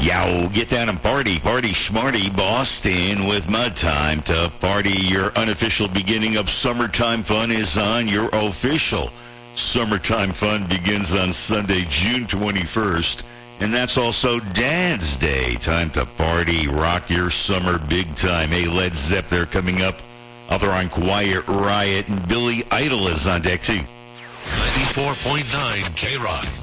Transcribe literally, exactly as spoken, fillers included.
Yo, get down and party. Party Schmarty Boston with Mud Time to party. Your unofficial beginning of summertime fun is on. Your official summertime fun begins on Sunday, June twenty-first. And that's also Dad's Day. Time to party, rock your summer big time. Hey, Led Zepp, they're coming up. Other on Quiet Riot, and Billy Idol is on deck, too. ninety-four point nine K-Rock.